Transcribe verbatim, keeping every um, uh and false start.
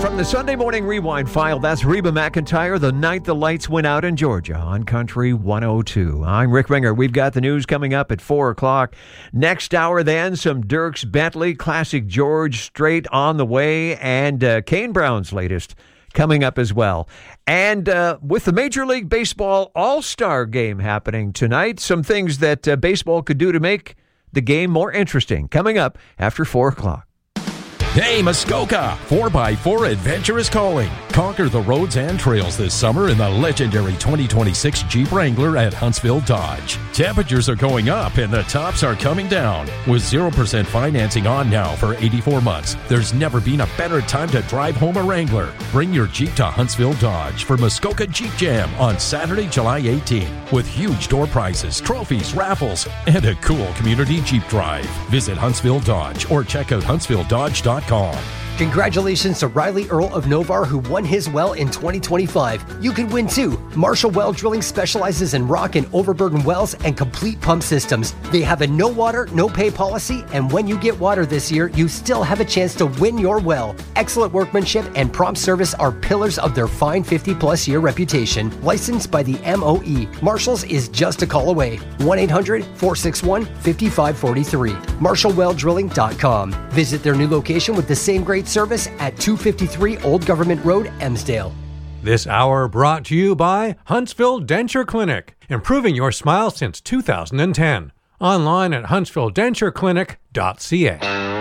From the Sunday Morning Rewind file, that's Reba McEntire, The Night the Lights Went Out in Georgia on Country one oh two. I'm Rick Ringer. We've got the news coming up at four o'clock. Next hour then, some Dierks Bentley, Classic George Strait on the way, and uh, Kane Brown's latest coming up as well. And uh, with the Major League Baseball All-Star Game happening tonight, some things that uh, baseball could do to make the game more interesting. Coming up after four o'clock. Hey, Muskoka! four by four Adventure is calling. Conquer the roads and trails this summer in the legendary twenty twenty-six Jeep Wrangler at Huntsville Dodge. Temperatures are going up and the tops are coming down. With zero percent financing on now for eighty-four months, there's never been a better time to drive home a Wrangler. Bring your Jeep to Huntsville Dodge for Muskoka Jeep Jam on Saturday, July eighteenth. With huge door prizes, trophies, raffles, and a cool community Jeep drive. Visit Huntsville Dodge or check out huntsville dodge dot com. Congratulations to Riley Earl of Novar, who won his well in twenty twenty-five. You could win too. Marshall Well Drilling specializes in rock and overburden wells and complete pump systems. They have a no water, no pay policy, and when you get water this year, you still have a chance to win your well. Excellent workmanship and prompt service are pillars of their fine fifty plus year reputation. Licensed by the M O E, Marshall's is just a call away. one eight hundred, four six one, five five four three. marshall well drilling dot com. Visit their new location with the same great service at two fifty-three Old Government Road, Emsdale. This hour brought to you by Huntsville Denture Clinic, improving your smile since two thousand ten. Online at huntsville denture clinic dot c a.